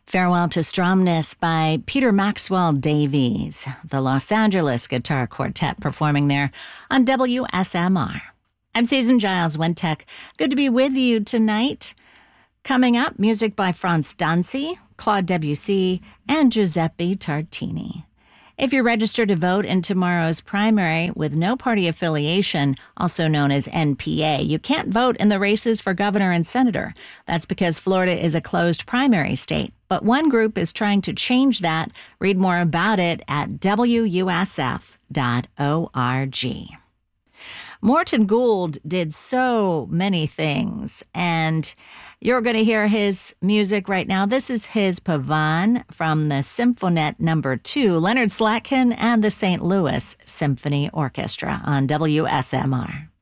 Farewell to Stromness by Peter Maxwell Davies, the Los Angeles Guitar Quartet performing there on WSMR. I'm Susan Giles Wintech. Good to be with you tonight. Coming up, music by Franz Dancy, Claude Debussy, and Giuseppe Tartini. If you're registered to vote in tomorrow's primary with no party affiliation, also known as NPA, you can't vote in the races for governor and senator. That's because Florida is a closed primary state. But one group is trying to change that. Read more about it at WUSF.org. Morton Gould did so many things, and you're going to hear his music right now. This is his Pavane from the Symphonette No. 2, Leonard Slatkin and the St. Louis Symphony Orchestra on WSMR.